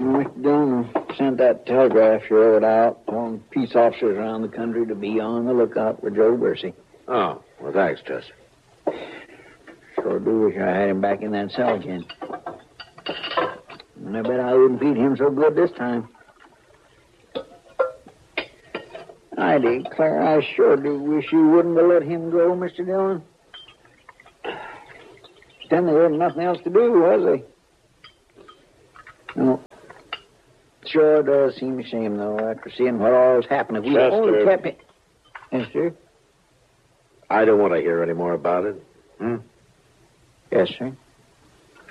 Mr. Dillon sent that telegraph you wrote out telling peace officers around the country to be on the lookout for Joe Bercy. Oh, well, thanks, Chester. Sure do wish I had him back in that cell again. And I bet I wouldn't beat him so good this time. I declare I sure do wish you wouldn't have let him go, Mr. Dillon. Then there wasn't nothing else to do, was there? No. Sure does seem a shame, though, after seeing what all's happened. If we only kept it... Yes, sir? I don't want to hear any more about it. Yes, sir.